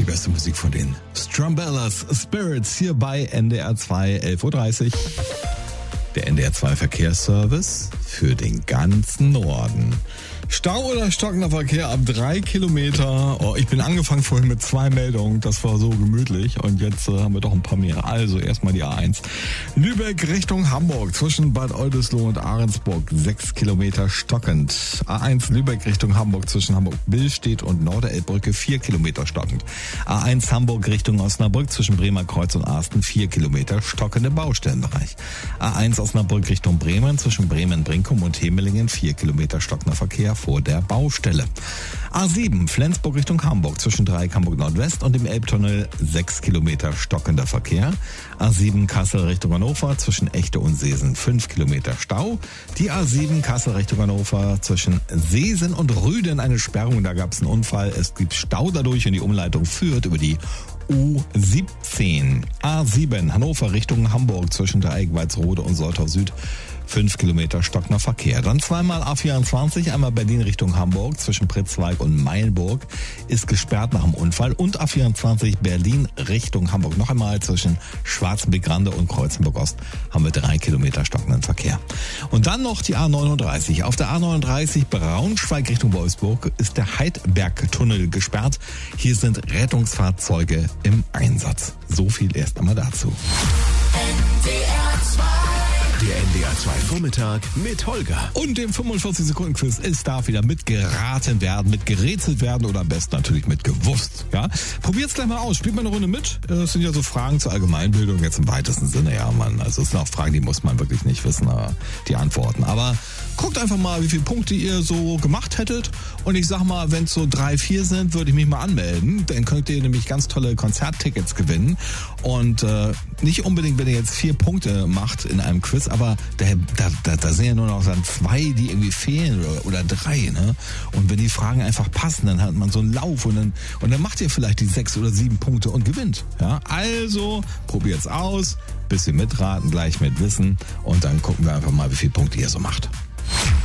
beste Musik von den Strumbellas Spirits hier bei NDR 2, 11.30 Uhr. Der NDR 2 Verkehrsservice für den ganzen Norden. Stau oder stockender Verkehr ab 3 Kilometer. Oh, ich bin angefangen vorhin mit 2 Meldungen. Das war so gemütlich. Und jetzt haben wir doch ein paar mehr. Also erstmal die A1. Lübeck Richtung Hamburg zwischen Bad Oldesloe und Ahrensburg 6 Kilometer stockend. A1 Lübeck Richtung Hamburg zwischen Hamburg-Billstedt und Norderelbbrücke 4 Kilometer stockend. A1 Hamburg Richtung Osnabrück zwischen Bremer Kreuz und Arsten 4 Kilometer stockende Baustellenbereich. A1 Osnabrück Richtung Bremen zwischen Bremen-Brinkum und Hemelingen 4 Kilometer stockender Verkehr vor der Baustelle. A7 Flensburg Richtung Hamburg zwischen Dreieck Hamburg Nordwest und dem Elbtunnel 6 Kilometer stockender Verkehr. A7 Kassel Richtung Hannover zwischen Echte und Seesen 5 Kilometer Stau. Die A7 Kassel Richtung Hannover zwischen Seesen und Rüden eine Sperrung. Da gab es einen Unfall. Es gibt Stau dadurch und die Umleitung führt über die U17. A7 Hannover Richtung Hamburg zwischen Dreieck Walsrode und Soltau Süd 5 Kilometer stockender Verkehr. Dann zweimal A24, einmal Berlin Richtung Hamburg zwischen Pritzwalk und Meilburg ist gesperrt nach dem Unfall und A24 Berlin Richtung Hamburg noch einmal zwischen Schwarzenbeck-Grande und Kreuzenburg-Ost haben wir 3 Kilometer stockenden Verkehr. Und dann noch die A39. Auf der A39 Braunschweig Richtung Wolfsburg ist der Heidbergtunnel gesperrt. Hier sind Rettungsfahrzeuge im Einsatz. So viel erst einmal dazu. Der NDR 2 Vormittag mit Holger. Und dem 45-Sekunden-Quiz. Es darf wieder mitgeraten werden, mitgerätselt werden oder am besten natürlich mitgewusst. Ja? Probiert's gleich mal aus. Spielt mal eine Runde mit. Es sind ja so Fragen zur Allgemeinbildung jetzt im weitesten Sinne. Ja, Mann. Also es sind auch Fragen, die muss man wirklich nicht wissen, die Antworten. Aber guckt einfach mal, wie viele Punkte ihr so gemacht hättet. Und ich sag mal, wenn es so 3, 4 sind, würde ich mich mal anmelden. Dann könnt ihr nämlich ganz tolle Konzerttickets gewinnen. Und nicht unbedingt, wenn ihr jetzt 4 Punkte macht in einem Quiz, aber da sind ja nur noch dann 2, die irgendwie fehlen oder 3, ne? Und wenn die Fragen einfach passen, dann hat man so einen Lauf und dann macht ihr vielleicht die 6 oder 7 Punkte und gewinnt. Ja? Also probiert's aus, bisschen mitraten, gleich mit Wissen und dann gucken wir einfach mal, wie viele Punkte ihr so macht.